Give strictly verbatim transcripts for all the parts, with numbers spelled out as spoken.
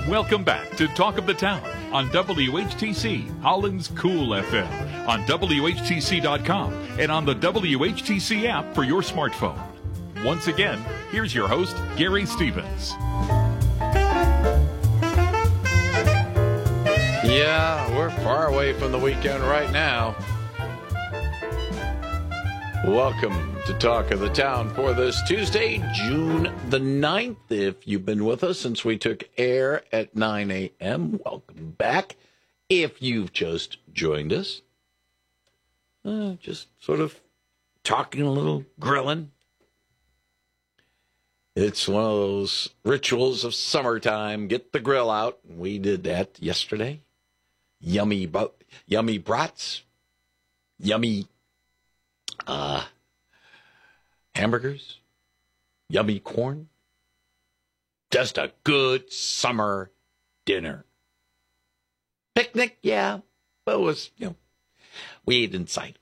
Welcome back to Talk of the Town on W H T C, Holland's Cool F M, on W H T C dot com, and on the W H T C app for your smartphone. Once again, here's your host, Gary Stevens. Yeah, we're far away from the weekend right now. Welcome to Talk of the Town for this Tuesday, June the ninth. If you've been with us since we took air at nine a.m., welcome back. If you've just joined us, uh, just sort of talking a little, grilling. It's one of those rituals of summertime. Get the grill out. We did that yesterday. Yummy, bu- yummy brats. Yummy uh, hamburgers. Yummy corn. Just a good summer dinner. Picnic, yeah. But it was, you know, we ate inside.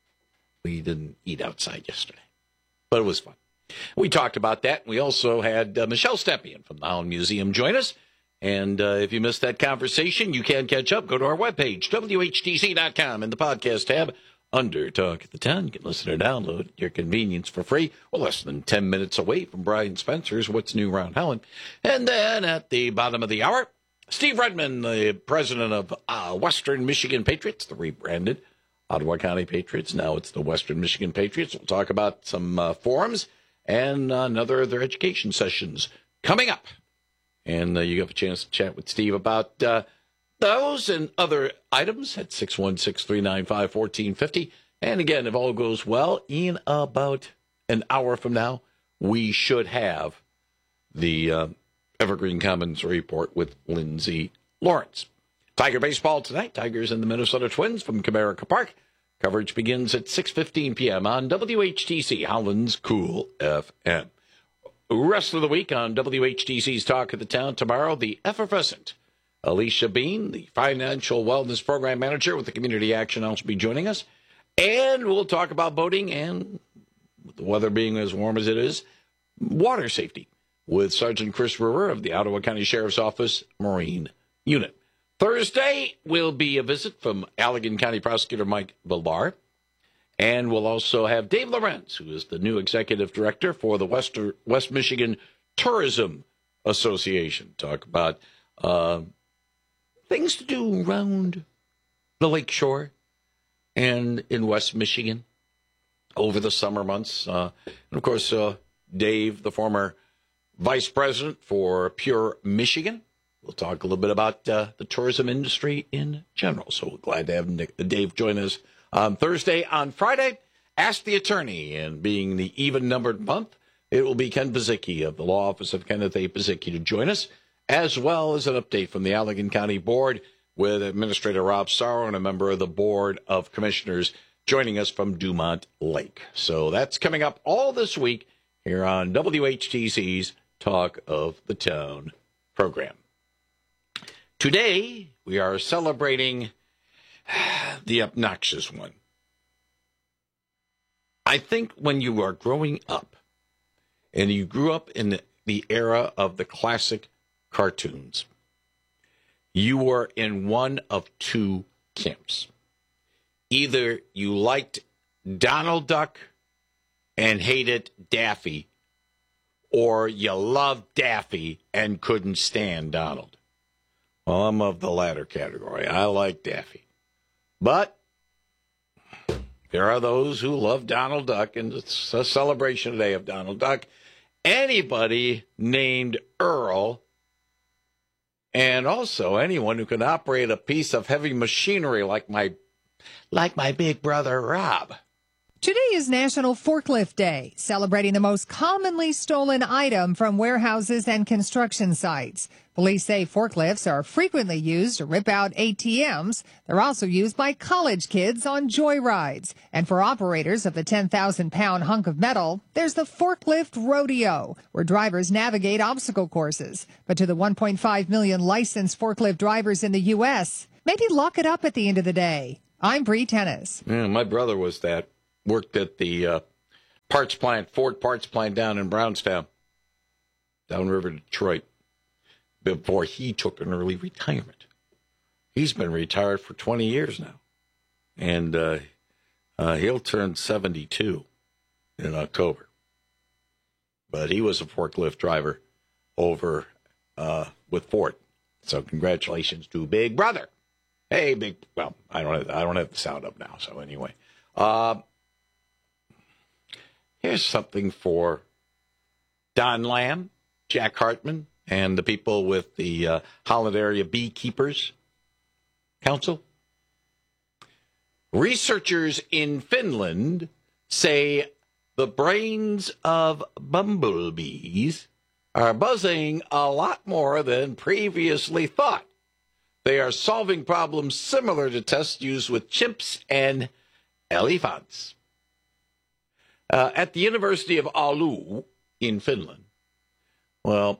We didn't eat outside yesterday. But it was fun. We talked about that. We also had uh, Michelle Stepien from the Holland Museum join us. And uh, if you missed that conversation, you can catch up. Go to our webpage, W H T C dot com, in the podcast tab under Talk of the Town. You can listen or download at your convenience for free. We're less than ten minutes away from Brian Spencer's What's New Around Holland. And then at the bottom of the hour, Steve Redmond, the president of uh, Western Michigan Patriots, the rebranded Ottawa County Patriots. Now it's the Western Michigan Patriots. We'll talk about some uh, forums and uh, another of their education sessions coming up. And uh, you have a chance to chat with Steve about uh, those and other items at six one six, three nine five, one four five zero. And again, if all goes well, in about an hour from now, we should have the uh, Evergreen Commons report with Lindsay Lawrence. Tiger baseball tonight. Tigers and the Minnesota Twins from Comerica Park. Coverage begins at six fifteen p.m. on W H T C, Holland's Cool F M. Rest of the week on W H T C's Talk of the Town tomorrow, the effervescent Alicia Bean, the Financial Wellness Program Manager with the Community Action House, will be joining us. And we'll talk about boating and, with the weather being as warm as it is, water safety with Sergeant Chris Brewer of the Ottawa County Sheriff's Office Marine Unit. Thursday will be a visit from Allegan County Prosecutor Mike Villar. And we'll also have Dave Lorenz, who is the new executive director for the Wester, West Michigan Tourism Association. Talk about uh, things to do around the lake shore and in West Michigan over the summer months. Uh, and, of course, uh, Dave, the former vice president for Pure Michigan. We'll talk a little bit about uh, the tourism industry in general. So we're glad to have Nick, Dave join us on Thursday. On Friday, Ask the Attorney, and being the even-numbered month, it will be Ken Pazicki of the Law Office of Kenneth A. Pazicki to join us, as well as an update from the Allegan County Board with Administrator Rob Sorrow and a member of the Board of Commissioners joining us from Dumont Lake. So that's coming up all this week here on W H T C's Talk of the Town program. Today, we are celebrating the obnoxious one. I think when you are growing up, and you grew up in the, the era of the classic cartoons, you were in one of two camps. Either you liked Donald Duck and hated Daffy, or you loved Daffy and couldn't stand Donald. Well, I'm of the latter category. I like Daffy. But there are those who love Donald Duck, and it's a celebration today of Donald Duck. Anybody named Earl, and also anyone who can operate a piece of heavy machinery like my, like my big brother Rob. Today is National Forklift Day, celebrating the most commonly stolen item from warehouses and construction sites. Police say forklifts are frequently used to rip out A T Ms. They're also used by college kids on joyrides. And for operators of the ten thousand pound hunk of metal, there's the Forklift Rodeo, where drivers navigate obstacle courses. But to the one point five million licensed forklift drivers in the U S, maybe lock it up at the end of the day. I'm Bree Tennis. Yeah, my brother was that. Worked at the uh, parts plant, Ford parts plant down in Brownstown, downriver Detroit. before he took an early retirement. He's been retired for twenty years now. And uh, uh, he'll turn seventy-two in October. But he was a forklift driver over uh, with Ford. So congratulations to Big Brother. Hey, Big, well, I don't have, I don't have the sound up now. So anyway, uh, here's something for Don Lamb, Jack Hartman, and the people with the uh, Holland Area Beekeepers Council. Researchers in Finland say the brains of bumblebees are buzzing a lot more than previously thought. They are solving problems similar to tests used with chimps and elephants. Uh, at the University of Oulu in Finland, well,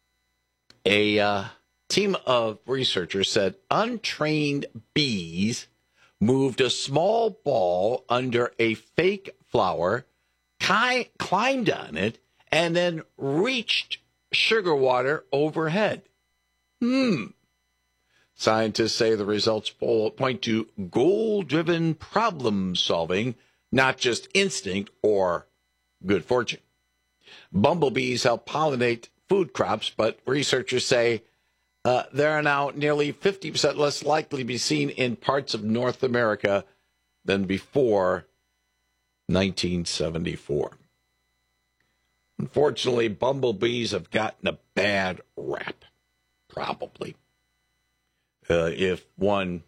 a uh, team of researchers said untrained bees moved a small ball under a fake flower, ki- climbed on it, and then reached sugar water overhead. Hmm. Scientists say the results point to goal-driven problem solving, not just instinct or good fortune. Bumblebees help pollinate food crops, but researchers say uh, they are now nearly fifty percent less likely to be seen in parts of North America than before nineteen seventy-four. Unfortunately, bumblebees have gotten a bad rap, probably. Uh, if one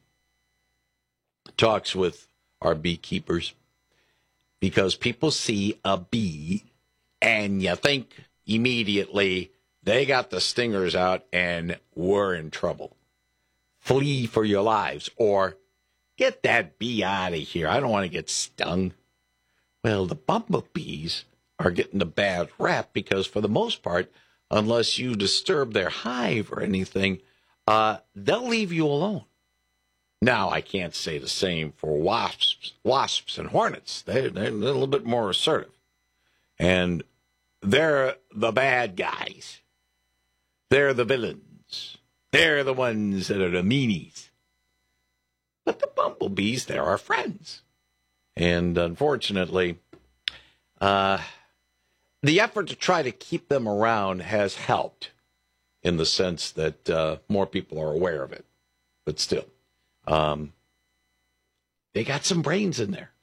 talks with our beekeepers, because people see a bee and you think immediately they got the stingers out and we're in trouble. Flee for your lives or get that bee out of here. I don't want to get stung. Well, the bumblebees are getting a bad rap because for the most part, unless you disturb their hive or anything, uh, they'll leave you alone. Now, I can't say the same for wasps, wasps and hornets. They're, they're a little bit more assertive. And they're the bad guys. They're the villains. They're the ones that are the meanies. But the bumblebees, they're our friends. And unfortunately, uh, the effort to try to keep them around has helped in the sense that uh, more people are aware of it. But still, um, they got some brains in there.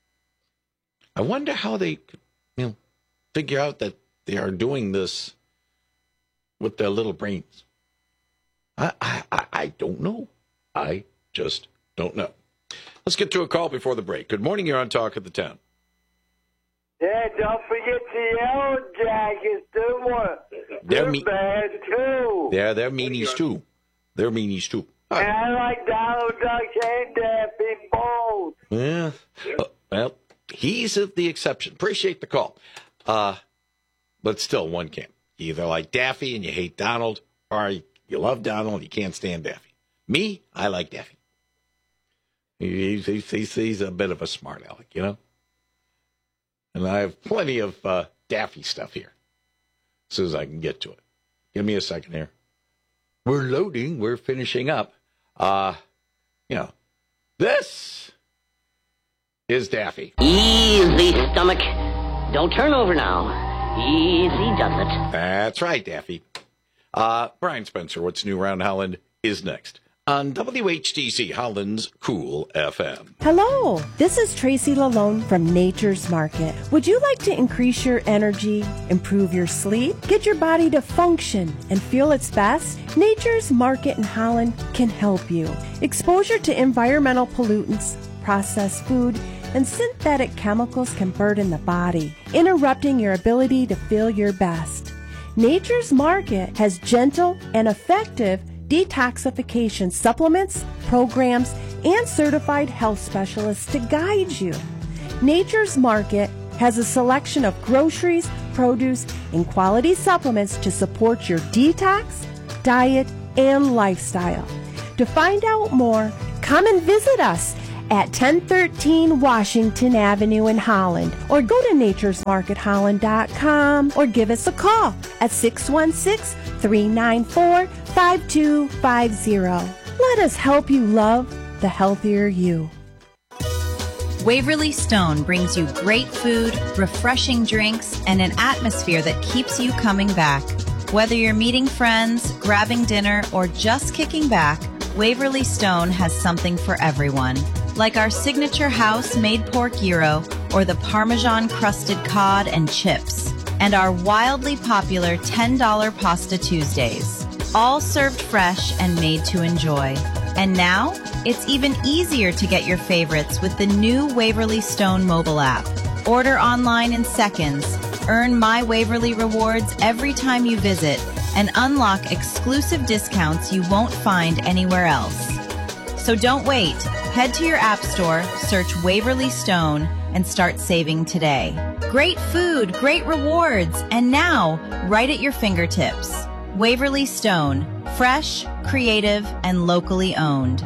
I wonder how they could, you know, figure out that they are doing this with their little brains. I, I, I don't know. I just don't know. Let's get to a call before the break. Good morning. You're on Talk of the Town. Yeah, don't forget the yellow jackets. They're, they're me- bad, too. Yeah, they're meanies, too. They're meanies, too. Right. And I like Donald Duck and Daffy both. Yeah. Uh, well, he's the exception. Appreciate the call. Uh, but still, one camp. You either like Daffy and you hate Donald, or you love Donald and you can't stand Daffy. Me, I like Daffy. He's, he's, he's, he's a bit of a smart aleck, you know? And I have plenty of uh, Daffy stuff here as soon as I can get to it. Give me a second here. We're loading. We're finishing up. Uh, you know, this is Daffy. Easy, stomach. Don't turn over now. Easy does it. That's right, Daffy. Uh, Brian Spencer, What's New Around Holland, is next on W H T C Holland's Cool F M. Hello, this is Tracy Lalone from Nature's Market. Would you like to increase your energy, improve your sleep, get your body to function and feel its best? Nature's Market in Holland can help you. Exposure to environmental pollutants, processed food, and synthetic chemicals can burden the body, interrupting your ability to feel your best. Nature's Market has gentle and effective detoxification supplements, programs, and certified health specialists to guide you. Nature's Market has a selection of groceries, produce, and quality supplements to support your detox, diet, and lifestyle. To find out more, come and visit us at ten thirteen Washington Avenue in Holland, or go to natures market holland dot com or give us a call at six one six, three nine four, five two five zero. Let us help you love the healthier you. Waverly Stone brings you great food, refreshing drinks, and an atmosphere that keeps you coming back. Whether you're meeting friends, grabbing dinner, or just kicking back, Waverly Stone has something for everyone. Like our signature house-made pork gyro or the Parmesan-crusted cod and chips, and our wildly popular ten dollar Pasta Tuesdays. All served fresh and made to enjoy. And now, it's even easier to get your favorites with the new Waverly Stone mobile app. Order online in seconds, earn My Waverly rewards every time you visit, and unlock exclusive discounts you won't find anywhere else. So don't wait. Head to your app store, search Waverly Stone, and start saving today. Great food, great rewards, and now, right at your fingertips. Waverly Stone. Fresh, creative, and locally owned.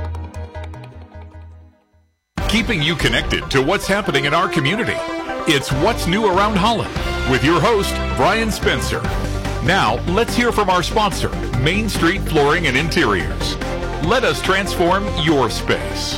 Keeping you connected to what's happening in our community. It's What's New Around Holland with your host, Brian Spencer. Now, let's hear from our sponsor, Main Street Flooring and Interiors. Let us transform your space.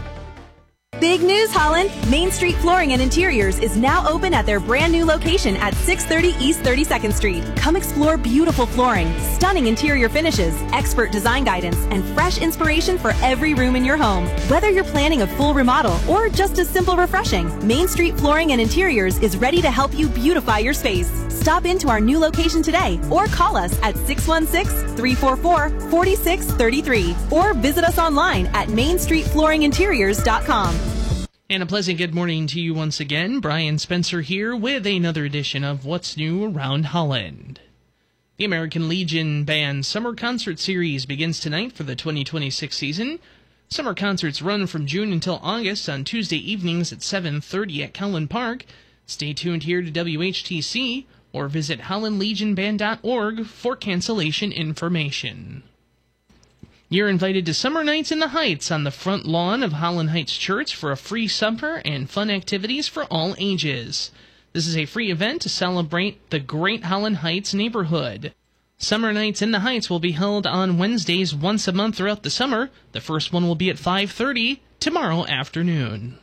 Big news, Holland! Main Street Flooring and Interiors is now open at their brand new location at six thirty East thirty-second Street. Come explore beautiful flooring, stunning interior finishes, expert design guidance, and fresh inspiration for every room in your home. Whether you're planning a full remodel or just a simple refreshing, Main Street Flooring and Interiors is ready to help you beautify your space. Stop into our new location today or call us at six one six, three four four, four six three three or visit us online at main street flooring interiors dot com. And a pleasant good morning to you once again. Brian Spencer here with another edition of What's New Around Holland. The American Legion Band Summer Concert Series begins tonight for the twenty twenty-six season. Summer concerts run from June until August on Tuesday evenings at seven thirty at Kellen Park. Stay tuned here to W H T C or visit holland legion band dot org for cancellation information. You're invited to Summer Nights in the Heights on the front lawn of Holland Heights Church for a free supper and fun activities for all ages. This is a free event to celebrate the great Holland Heights neighborhood. Summer Nights in the Heights will be held on Wednesdays once a month throughout the summer. The first one will be at five thirty tomorrow afternoon.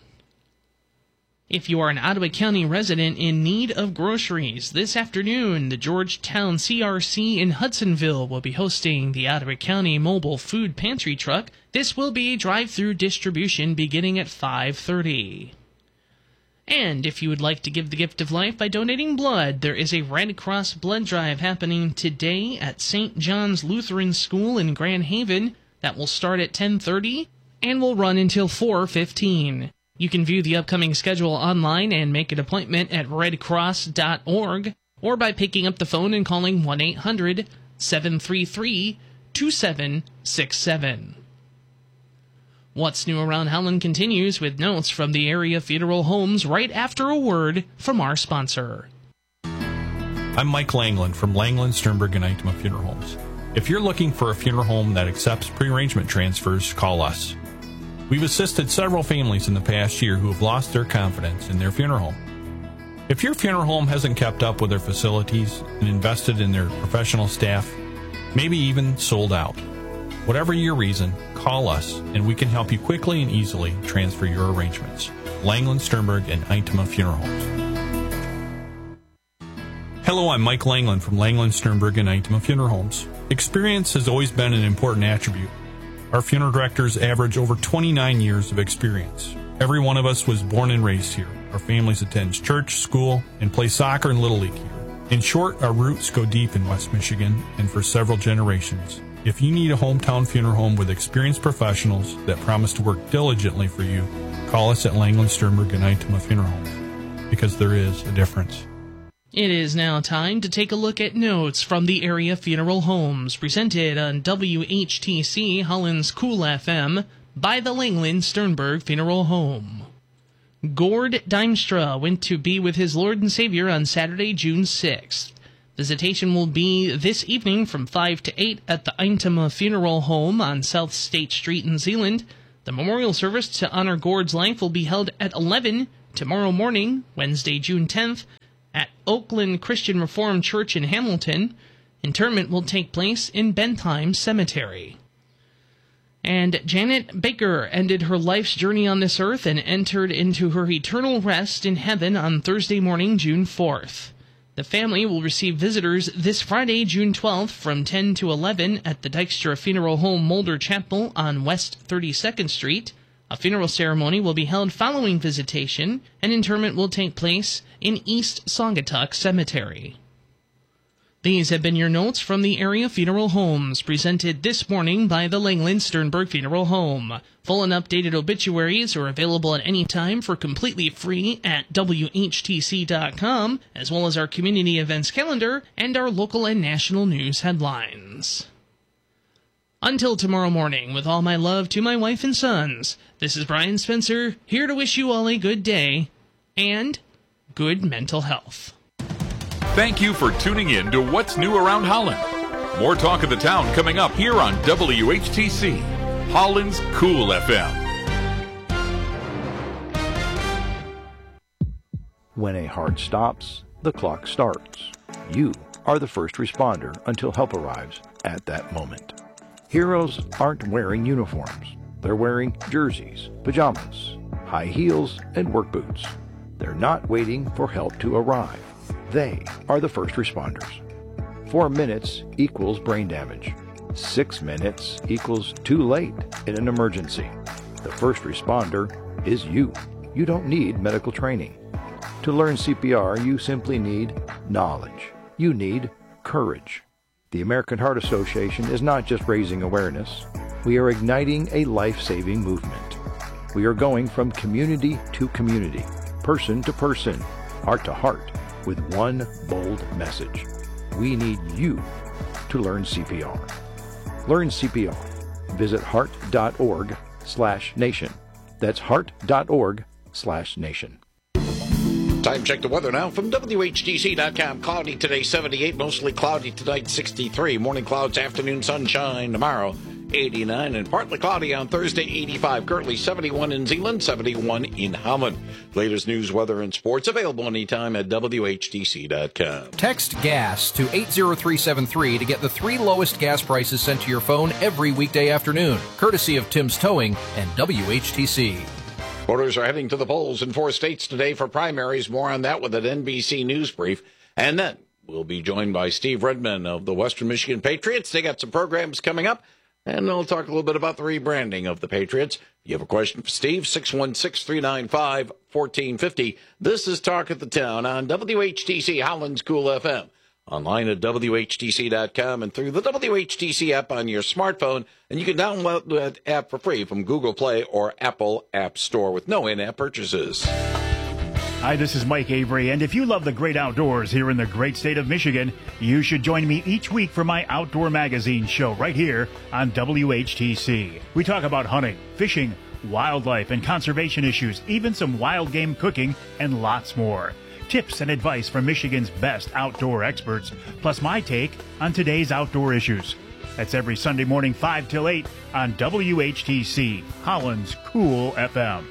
If you are an Ottawa County resident in need of groceries, this afternoon the Georgetown C R C in Hudsonville will be hosting the Ottawa County Mobile Food Pantry Truck. This will be drive-through distribution beginning at five thirty. And if you would like to give the gift of life by donating blood, there is a Red Cross blood drive happening today at Saint John's Lutheran School in Grand Haven. That will start at ten thirty and will run until four fifteen. You can view the upcoming schedule online and make an appointment at red cross dot org or by picking up the phone and calling one eight hundred, seven three three, two seven six seven. What's New Around Holland continues with notes from the area funeral homes right after a word from our sponsor. I'm Mike Langland from Langland, Sternberg, and Itema Funeral Homes. If you're looking for a funeral home that accepts pre-arrangement transfers, call us. We've assisted several families in the past year who have lost their confidence in their funeral home. If your funeral home hasn't kept up with their facilities and invested in their professional staff, maybe even sold out, whatever your reason, call us and we can help you quickly and easily transfer your arrangements. Langland, Sternberg, and Itema Funeral Homes. Hello, I'm Mike Langland from Langland, Sternberg, and Itema Funeral Homes. Experience has always been an important attribute. Our funeral directors average over twenty-nine years of experience. Every one of us was born and raised here. Our families attend church, school, and play soccer and Little League here. In short, our roots go deep in West Michigan and for several generations. If you need a hometown funeral home with experienced professionals that promise to work diligently for you, call us at Langland, Sternberg, and Itema Funeral Homes, because there is a difference. It is now time to take a look at notes from the area funeral homes, presented on W H T C Holland's Cool F M by the Langland Sternberg Funeral Home. Gord Dimstra went to be with his Lord and Savior on Saturday, June sixth. Visitation will be this evening from five to eight at the Itema Funeral Home on South State Street in Zeeland. The memorial service to honor Gord's life will be held at eleven tomorrow morning, Wednesday, June tenth, at Oakland Christian Reformed Church in Hamilton. Interment will take place in Bentheim Cemetery. And Janet Baker ended her life's journey on this earth and entered into her eternal rest in heaven on Thursday morning, June fourth. The family will receive visitors this Friday, June twelfth, from ten to eleven at the Dykstra Funeral Home Mulder Chapel on West thirty-second Street. A funeral ceremony will be held following visitation, and interment will take place in East Saugatuck Cemetery. These have been your notes from the area funeral homes, presented this morning by the Langland Sternberg Funeral Home. Full and updated obituaries are available at any time for completely free at W H T C dot com, as well as our community events calendar and our local and national news headlines. Until tomorrow morning, with all my love to my wife and sons, this is Brian Spencer, here to wish you all a good day and good mental health. Thank you for tuning in to What's New Around Holland. More talk of the town coming up here on W H T C, Holland's Cool F M. When a heart stops, the clock starts. You are the first responder until help arrives at that moment. Heroes aren't wearing uniforms. They're wearing jerseys, pajamas, high heels, and work boots. They're not waiting for help to arrive. They are the first responders. Four minutes equals brain damage. Six minutes equals too late in an emergency. The first responder is you. You don't need medical training. To learn C P R, you simply need knowledge. You need courage. The American Heart Association is not just raising awareness. We are igniting a life-saving movement. We are going from community to community, person to person, heart to heart, with one bold message. We need you to learn C P R. Learn C P R. Visit heart.org slash nation. That's heart.org slash nation. Time check the weather now from W H T C dot com. Cloudy today, seventy-eight. Mostly cloudy tonight, sixty-three. Morning clouds, afternoon sunshine tomorrow, eighty-nine. And partly cloudy on Thursday, eighty-five. Currently seventy-one in Zeeland, seventy-one in Holland. Latest news, weather, and sports available anytime at W H T C dot com. Text GAS to eight zero three seven three to get the three lowest gas prices sent to your phone every weekday afternoon, courtesy of Tim's Towing and W H T C. Voters are heading to the polls in four states today for primaries. More on that with an N B C News brief. And then we'll be joined by Steve Redman of the Western Michigan Patriots. They got some programs coming up, and they'll talk a little bit about the rebranding of the Patriots. If you have a question for Steve, six one six, three nine five, one four five zero. This is Talk of the Town on W H T C, Holland's Cool F M. Online at W H T C dot com and through the W H T C app on your smartphone. And you can download that app for free from Google Play or Apple App Store with no in-app purchases. Hi, this is Mike Avery, and if you love the great outdoors here in the great state of Michigan, you should join me each week for my Outdoor Magazine show right here on W H T C. We talk about hunting, fishing, wildlife, and conservation issues, even some wild game cooking, and lots more. Tips and advice from Michigan's best outdoor experts, plus my take on today's outdoor issues. That's every Sunday morning, five till eight on W H T C, Holland's Cool F M.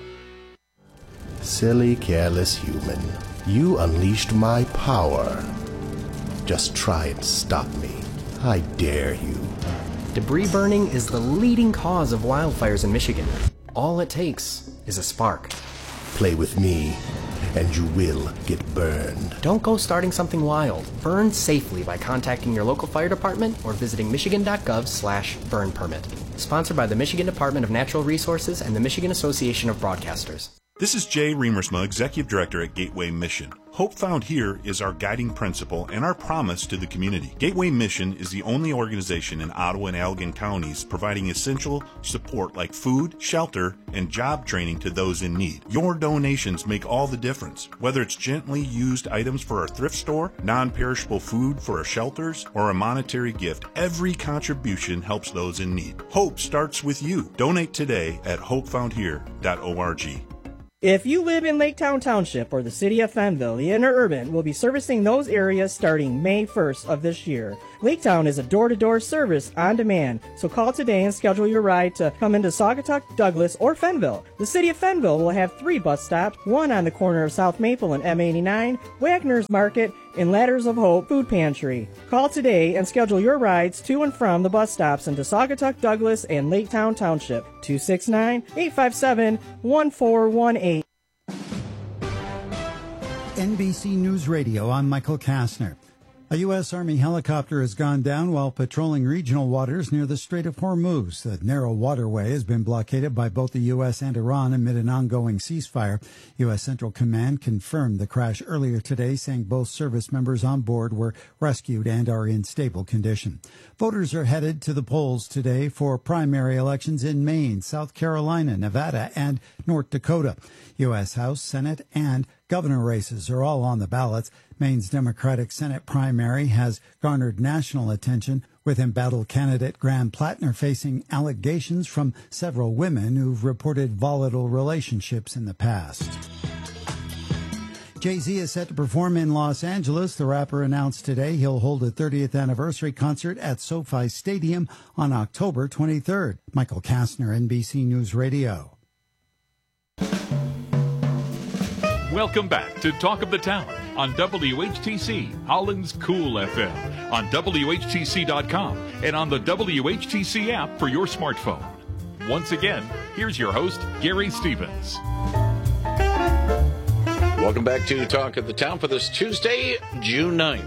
Silly, careless human, you unleashed my power. Just try and stop me. I dare you. Debris burning is the leading cause of wildfires in Michigan. All it takes is a spark. Play with me, and you will get burned. Don't go starting something wild. Burn safely by contacting your local fire department or visiting michigan.gov slash burn permit. Sponsored by the Michigan Department of Natural Resources and the Michigan Association of Broadcasters. This is Jay Remersma, Executive Director at Gateway Mission. Hope Found Here is our guiding principle and our promise to the community. Gateway Mission is the only organization in Ottawa and Allegan counties providing essential support like food, shelter, and job training to those in need. Your donations make all the difference. Whether it's gently used items for our thrift store, non-perishable food for our shelters, or a monetary gift, every contribution helps those in need. Hope starts with you. Donate today at hope found here dot org. If you live in Lake Town Township or the city of Fenville, the Interurban will be servicing those areas starting May first of this year. Laketown is a door-to-door service on demand, so call today and schedule your ride to come into Saugatuck, Douglas, or Fenville. The city of Fenville will have three bus stops, one on the corner of South Maple and M eighty-nine, Wagner's Market, and Ladders of Hope Food Pantry. Call today and schedule your rides to and from the bus stops into Saugatuck, Douglas, and Laketown Township. two six nine, eight five seven, one four one eight. N B C News Radio, I'm Michael Kastner. A U S. Army helicopter has gone down while patrolling regional waters near the Strait of Hormuz. The narrow waterway has been blockaded by both the U S and Iran amid an ongoing ceasefire. U S. Central Command confirmed the crash earlier today, saying both service members on board were rescued and are in stable condition. Voters are headed to the polls today for primary elections in Maine, South Carolina, Nevada, and North Dakota. U S. House, Senate, and governor races are all on the ballots. Maine's Democratic Senate primary has garnered national attention, with embattled candidate Graham Plattner facing allegations from several women who've reported volatile relationships in the past. Jay-Z is set to perform in Los Angeles. The rapper announced today he'll hold a thirtieth anniversary concert at SoFi Stadium on October twenty-third. Michael Kastner, N B C News Radio. Welcome back to Talk of the Town on W H T C, Holland's Cool F M, on W H T C dot com, and on the W H T C app for your smartphone. Once again, here's your host, Gary Stevens. Welcome back to Talk of the Town for this Tuesday, June ninth.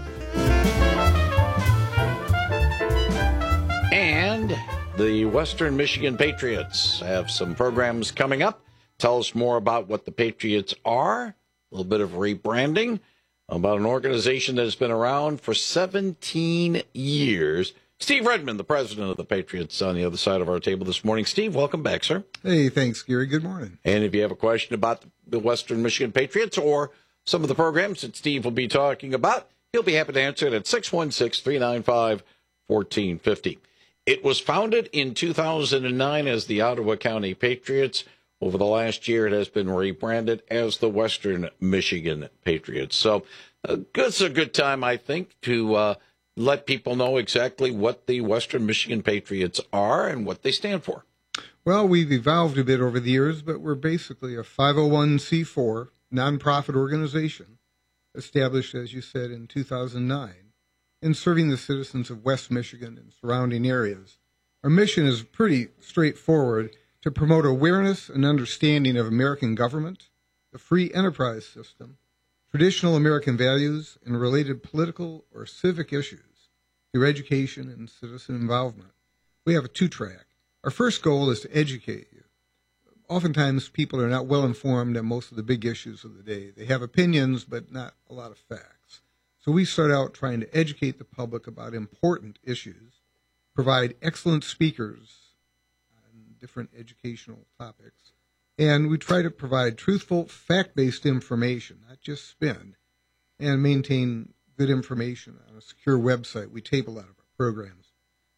And the Western Michigan Patriots have some programs coming up. Tell us more about what the Patriots are, a little bit of rebranding, about an organization that has been around for seventeen years. Steve Redmond, the president of the Patriots, on the other side of our table this morning. Steve, welcome back, sir. Hey, thanks, Gary. Good morning. And if you have a question about the Western Michigan Patriots or some of the programs that Steve will be talking about, he'll be happy to answer it at six one six, three nine five, one four five zero. It was founded in two thousand nine as the Ottawa County Patriots. Over the last year, it has been rebranded as the Western Michigan Patriots. So uh, it's a good time, I think, to uh, let people know exactly what the Western Michigan Patriots are and what they stand for. Well, we've evolved a bit over the years, but we're basically a five oh one c four nonprofit organization established, as you said, in two thousand nine and serving the citizens of West Michigan and surrounding areas. Our mission is pretty straightforward: to promote awareness and understanding of American government, the free enterprise system, traditional American values, and related political or civic issues through education and citizen involvement. We have a two-track. Our first goal is to educate you. Oftentimes, people are not well informed on most of the big issues of the day. They have opinions, but not a lot of facts. So we start out trying to educate the public about important issues, provide excellent speakers different educational topics, and we try to provide truthful, fact-based information, not just spin, and maintain good information on a secure website. We tape a lot of our programs.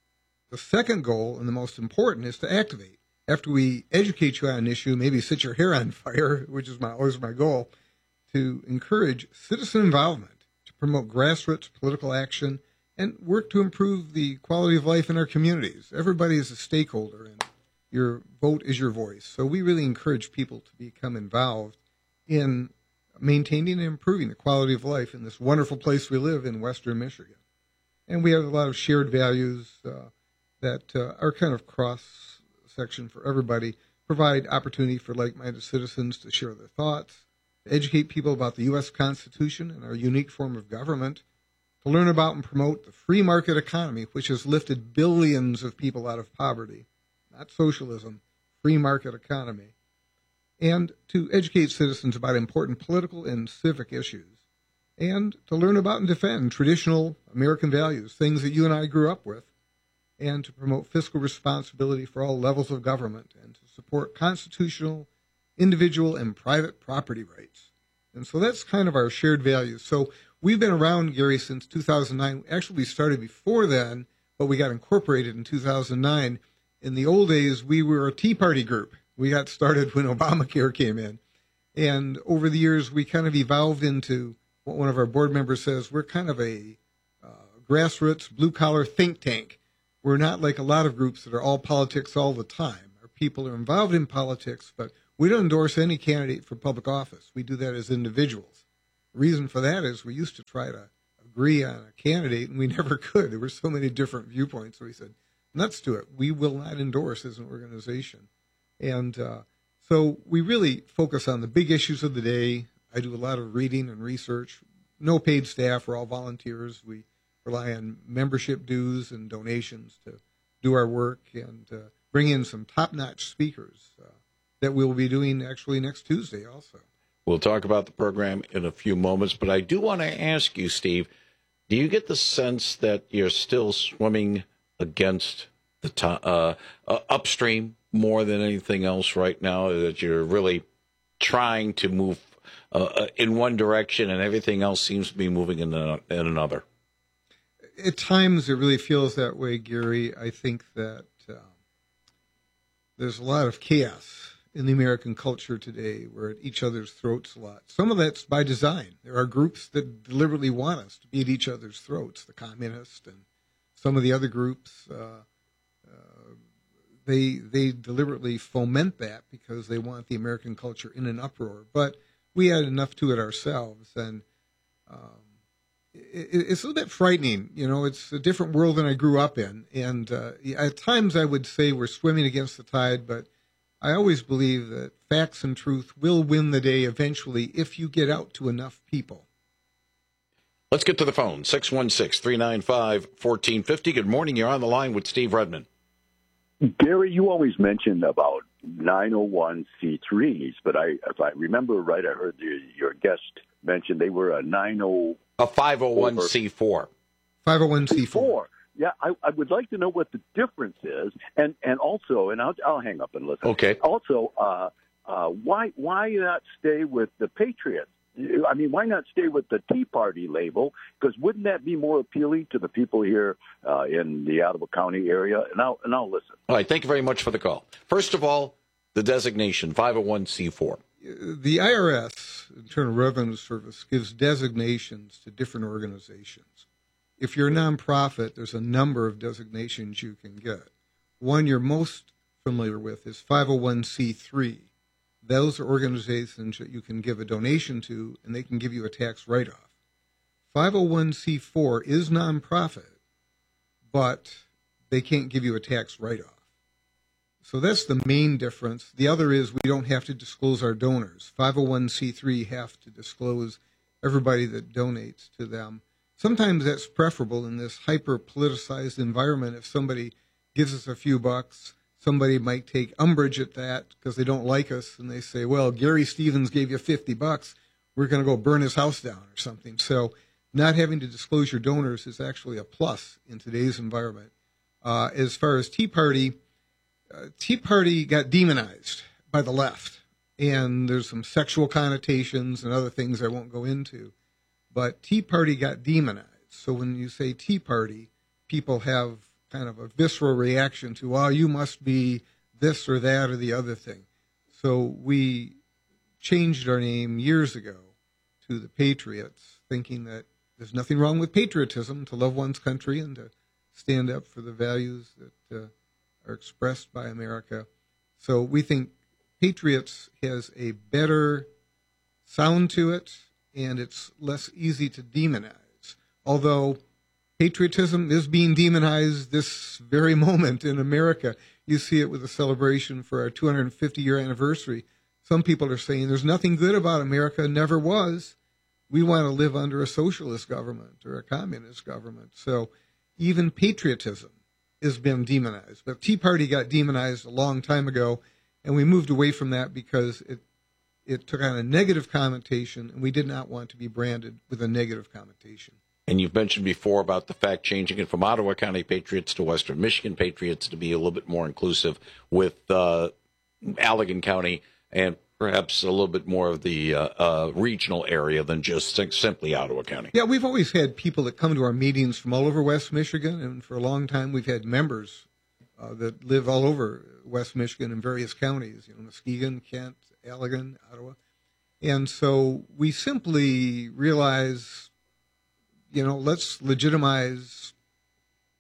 The second goal, and the most important, is to activate. After we educate you on an issue, maybe set your hair on fire, which is my, always my goal, to encourage citizen involvement, to promote grassroots political action, and work to improve the quality of life in our communities. Everybody is a stakeholder, and your vote is your voice. So we really encourage people to become involved in maintaining and improving the quality of life in this wonderful place we live in, Western Michigan. And we have a lot of shared values uh, that uh, are kind of cross-section for everybody, provide opportunity for like-minded citizens to share their thoughts, to educate people about the U S Constitution and our unique form of government, to learn about and promote the free market economy, which has lifted billions of people out of poverty. Not socialism, free market economy, and to educate citizens about important political and civic issues, and to learn about and defend traditional American values, things that you and I grew up with, and to promote fiscal responsibility for all levels of government, and to support constitutional, individual, and private property rights. And so that's kind of our shared values. So we've been around, Gary, since two thousand nine. Actually, we started before then, but we got incorporated in two thousand nine. In the old days, we were a Tea Party group. We got started when Obamacare came in. And over the years, we kind of evolved into what one of our board members says, we're kind of a uh, grassroots, blue-collar think tank. We're not like a lot of groups that are all politics all the time. Our people are involved in politics, but we don't endorse any candidate for public office. We do that as individuals. The reason for that is we used to try to agree on a candidate, and we never could. There were so many different viewpoints, so we said, nuts to it. We will not endorse as an organization. And uh, so we really focus on the big issues of the day. I do a lot of reading and research. No paid staff. We're all volunteers. We rely on membership dues and donations to do our work and uh, bring in some top-notch speakers uh, that we'll be doing actually next Tuesday also. We'll talk about the program in a few moments, but I do want to ask you, Steve, do you get the sense that you're still swimming against the to- uh, uh, upstream more than anything else right now, that you're really trying to move uh, in one direction and everything else seems to be moving in, the, in another? At times it really feels that way, Gary. I think that uh, there's a lot of chaos in the American culture today. We're at each other's throats a lot. Some of that's by design. There are groups that deliberately want us to be at each other's throats, the communists and some of the other groups. Uh, uh, they they deliberately foment that because they want the American culture in an uproar. But we add enough to it ourselves, and um, it, it's a little bit frightening. You know, it's a different world than I grew up in, and uh, at times I would say we're swimming against the tide, but I always believe that facts and truth will win the day eventually if you get out to enough people. Let's get to the phone. six one six, three nine five, one four five zero. Good morning. You're on the line with Steve Redman. Gary, you always mention about nine oh one c threes, but I, if I remember right, I heard the, your guest mention they were a nine oh a five oh one c four. five oh one c four. Yeah, I, I would like to know what the difference is, and, and also, and I'll, I'll hang up and listen. Okay. Also, uh, uh, why why not stay with the Patriots? I mean, why not stay with the Tea Party label? Because wouldn't that be more appealing to the people here uh, in the Ottawa County area? And I'll, and I'll listen. All right, thank you very much for the call. First of all, the designation, five oh one c four. The I R S, Internal Revenue Service, gives designations to different organizations. If you're a nonprofit, there's a number of designations you can get. One you're most familiar with is five oh one c three. Those are organizations that you can give a donation to, and they can give you a tax write-off. five oh one c four is nonprofit, but they can't give you a tax write-off. So that's the main difference. The other is we don't have to disclose our donors. five oh one c three have to disclose everybody that donates to them. Sometimes that's preferable in this hyper-politicized environment. If somebody gives us a few bucks, somebody might take umbrage at that because they don't like us, and they say, well, Gary Stevens gave you fifty bucks. We're going to go burn his house down or something. So not having to disclose your donors is actually a plus in today's environment. Uh, as far as Tea Party, uh, Tea Party got demonized by the left, and there's some sexual connotations and other things I won't go into. But Tea Party got demonized. So when you say Tea Party, people have kind of a visceral reaction to, oh, you must be this or that or the other thing. So we changed our name years ago to the Patriots, thinking that there's nothing wrong with patriotism, to love one's country and to stand up for the values that uh, are expressed by America. So we think Patriots has a better sound to it, and it's less easy to demonize. Although patriotism is being demonized this very moment in America. You see it with the celebration for our two hundred fifty year anniversary. Some people are saying there's nothing good about America, never was. We want to live under a socialist government or a communist government. So even patriotism has been demonized. But Tea Party got demonized a long time ago, and we moved away from that because it It took on a negative connotation, and we did not want to be branded with a negative connotation. And you've mentioned before about the fact changing it from Ottawa County Patriots to Western Michigan Patriots to be a little bit more inclusive with uh, Allegan County and perhaps a little bit more of the uh, uh, regional area than just simply Ottawa County. Yeah, we've always had people that come to our meetings from all over West Michigan, and for a long time we've had members uh, that live all over West Michigan in various counties, you know, Muskegon, Kent, Allegan, Ottawa. And so we simply realize, you know, let's legitimize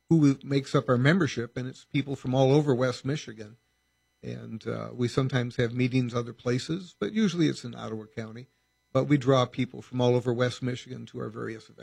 who makes up our membership, and it's people from all over West Michigan. And uh, we sometimes have meetings other places, but usually it's in Ottawa County. But we draw people from all over West Michigan to our various events.